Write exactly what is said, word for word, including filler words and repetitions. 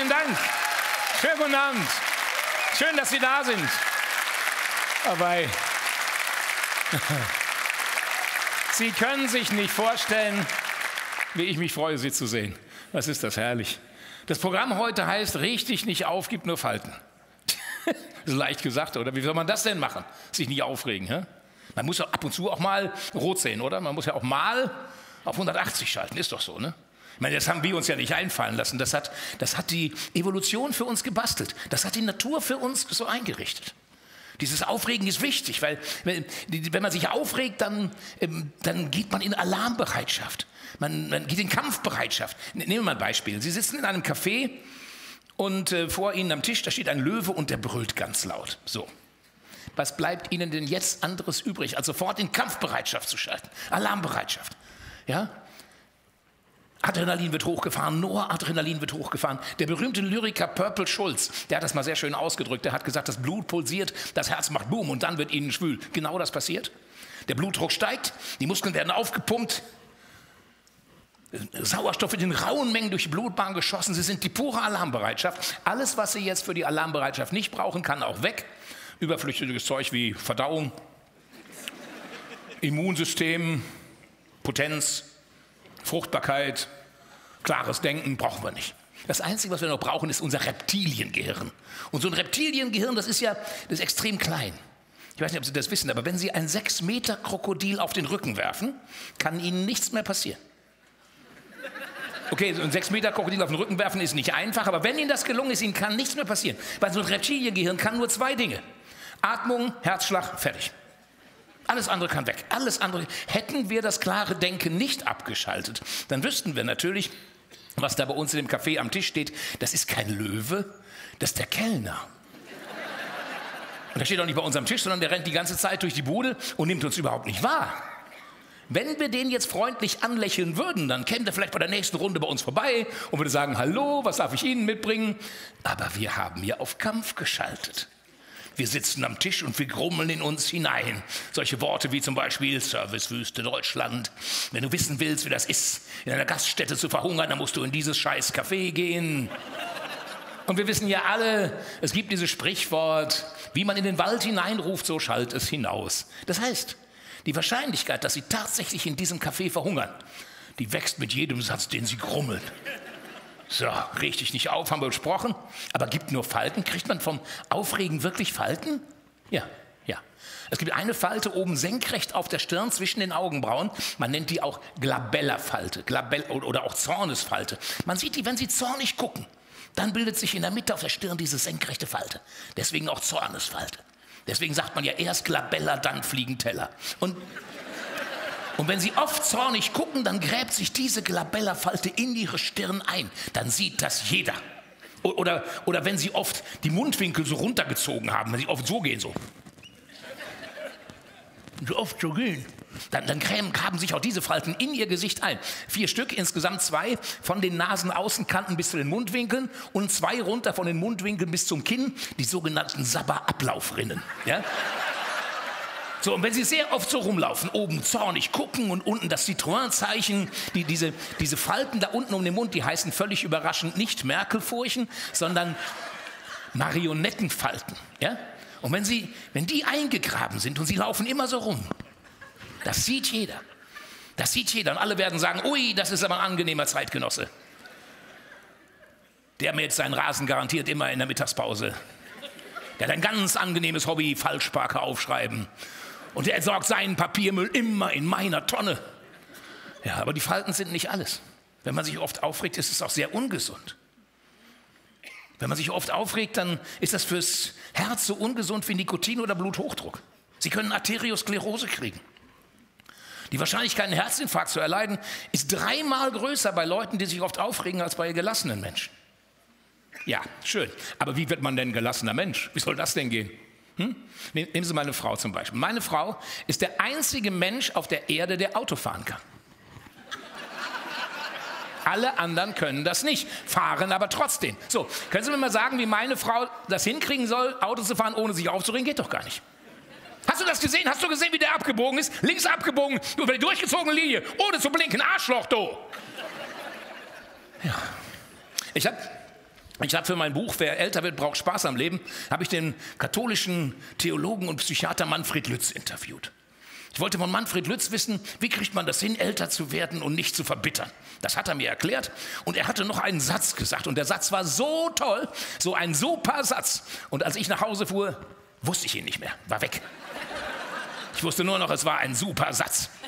Vielen Dank. Schönen guten Abend. Schön, dass Sie da sind. Aber Sie können sich nicht vorstellen, wie ich mich freue, Sie zu sehen. Was ist das herrlich. Das Programm heute heißt, reg dich nicht auf, gib nur Falten. Das ist leicht gesagt, oder? Wie soll man das denn machen? Sich nicht aufregen, hä? Man muss ja ab und zu auch mal rot sehen, oder? Man muss ja auch mal auf hundertachtzig schalten, ist doch so, ne? Ich meine, das haben wir uns ja nicht einfallen lassen. Das hat, das hat die Evolution für uns gebastelt. Das hat die Natur für uns so eingerichtet. Dieses Aufregen ist wichtig, weil wenn man sich aufregt, dann, dann geht man in Alarmbereitschaft. Man, man geht in Kampfbereitschaft. Nehmen wir mal ein Beispiel. Sie sitzen in einem Café und äh, vor Ihnen am Tisch, da steht ein Löwe und der brüllt ganz laut. So. Was bleibt Ihnen denn jetzt anderes übrig, als sofort in Kampfbereitschaft zu schalten? Alarmbereitschaft. Ja? Adrenalin wird hochgefahren, Noradrenalin wird hochgefahren. Der berühmte Lyriker Purple Schulz, der hat das mal sehr schön ausgedrückt. Der hat gesagt, das Blut pulsiert, das Herz macht Boom und dann wird Ihnen schwül. Genau das passiert. Der Blutdruck steigt, die Muskeln werden aufgepumpt. Sauerstoff wird in rauen Mengen durch die Blutbahn geschossen. Sie sind die pure Alarmbereitschaft. Alles, was Sie jetzt für die Alarmbereitschaft nicht brauchen, kann auch weg. Überflüssiges Zeug wie Verdauung, Immunsystem, Potenz, Fruchtbarkeit, klares Denken brauchen wir nicht. Das Einzige, was wir noch brauchen, ist unser Reptiliengehirn. Und so ein Reptiliengehirn, das ist ja das ist extrem klein. Ich weiß nicht, ob Sie das wissen, aber wenn Sie ein sechs Meter Krokodil auf den Rücken werfen, kann Ihnen nichts mehr passieren. Okay, so ein sechs Meter Krokodil auf den Rücken werfen ist nicht einfach, aber wenn Ihnen das gelungen ist, Ihnen kann nichts mehr passieren. Weil so ein Reptiliengehirn kann nur zwei Dinge. Atmung, Herzschlag, fertig. Alles andere kann weg. Alles andere. Hätten wir das klare Denken nicht abgeschaltet, dann wüssten wir natürlich, was da bei uns in dem Café am Tisch steht. Das ist kein Löwe, das ist der Kellner. Und der steht auch nicht bei uns am Tisch, sondern der rennt die ganze Zeit durch die Bude und nimmt uns überhaupt nicht wahr. Wenn wir den jetzt freundlich anlächeln würden, dann käme der vielleicht bei der nächsten Runde bei uns vorbei und würde sagen, hallo, was darf ich Ihnen mitbringen? Aber wir haben hier auf Kampf geschaltet. Wir sitzen am Tisch und wir grummeln in uns hinein. Solche Worte wie zum Beispiel Servicewüste Deutschland. Wenn du wissen willst, wie das ist, in einer Gaststätte zu verhungern, dann musst du in dieses scheiß Café gehen. Und wir wissen ja alle, es gibt dieses Sprichwort, wie man in den Wald hineinruft, so schallt es hinaus. Das heißt, die Wahrscheinlichkeit, dass Sie tatsächlich in diesem Café verhungern, die wächst mit jedem Satz, den Sie grummeln. So, reg dich nicht auf, haben wir besprochen. Aber gibt nur Falten? Kriegt man vom Aufregen wirklich Falten? Ja, ja. Es gibt eine Falte oben senkrecht auf der Stirn zwischen den Augenbrauen. Man nennt die auch Glabella-Falte Glabell oder auch Zornesfalte. Man sieht die, wenn Sie zornig gucken. Dann bildet sich in der Mitte auf der Stirn diese senkrechte Falte. Deswegen auch Zornesfalte. Deswegen sagt man ja erst Glabella, dann fliegen Teller. Und, und wenn Sie oft zornig gucken, dann gräbt sich diese Glabella-Falte in Ihre Stirn ein. Dann sieht das jeder. Oder, oder wenn Sie oft die Mundwinkel so runtergezogen haben, wenn Sie oft so gehen, so. So oft so gehen. Dann, dann graben sich auch diese Falten in Ihr Gesicht ein. Vier Stück, insgesamt zwei, von den Nasenaußenkanten bis zu den Mundwinkeln und zwei runter von den Mundwinkeln bis zum Kinn, die sogenannten Sabber-Ablaufrinnen. Ja? So, und wenn Sie sehr oft so rumlaufen, oben zornig gucken und unten das Citroën-Zeichen, die, diese, diese Falten da unten um den Mund, die heißen völlig überraschend nicht Merkelfurchen, sondern Marionettenfalten. Ja? Und wenn, Sie, wenn die eingegraben sind und Sie laufen immer so rum, das sieht jeder. Das sieht jeder. Und alle werden sagen, ui, das ist aber ein angenehmer Zeitgenosse. Der mir jetzt seinen Rasen garantiert immer in der Mittagspause. Der hat ein ganz angenehmes Hobby, Falschparker aufschreiben. Und der entsorgt seinen Papiermüll immer in meiner Tonne. Ja, aber die Falten sind nicht alles. Wenn man sich oft aufregt, ist es auch sehr ungesund. Wenn man sich oft aufregt, dann ist das fürs Herz so ungesund wie Nikotin oder Bluthochdruck. Sie können Arteriosklerose kriegen. Die Wahrscheinlichkeit, einen Herzinfarkt zu erleiden, ist dreimal größer bei Leuten, die sich oft aufregen, als bei gelassenen Menschen. Ja, schön. Aber wie wird man denn gelassener Mensch? Wie soll das denn gehen? Hm? Nehmen Sie meine Frau zum Beispiel. Meine Frau ist der einzige Mensch auf der Erde, der Auto fahren kann. Alle anderen können das nicht, fahren aber trotzdem. So, können Sie mir mal sagen, wie meine Frau das hinkriegen soll, Auto zu fahren, ohne sich aufzuregen? Geht doch gar nicht. Hast du das gesehen? Hast du gesehen, wie der abgebogen ist? Links abgebogen, über die durchgezogene Linie, ohne zu blinken. Arschloch, du! Ja. Ich habe Ich habe für mein Buch Wer älter wird, braucht Spaß am Leben, habe ich den katholischen Theologen und Psychiater Manfred Lütz interviewt. Ich wollte von Manfred Lütz wissen, wie kriegt man das hin, älter zu werden und nicht zu verbittern. Das hat er mir erklärt und er hatte noch einen Satz gesagt und der Satz war so toll, so ein super Satz. Und als ich nach Hause fuhr, wusste ich ihn nicht mehr, war weg. Ich wusste nur noch, es war ein super Satz.